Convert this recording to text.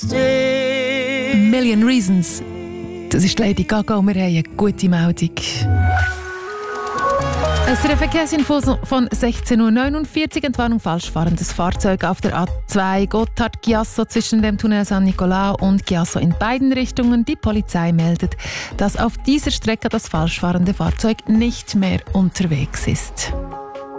Million Reasons. Das ist Lady Gaga und wir haben eine gute Meldung. Eine Verkehrsinfo von 16:49 Uhr. Entwarnung falsch fahrendes Fahrzeug auf der A2 Gotthard-Chiasso zwischen dem Tunnel San Nicolao und Chiasso in beiden Richtungen. Die Polizei meldet, dass auf dieser Strecke das falsch fahrende Fahrzeug nicht mehr unterwegs ist.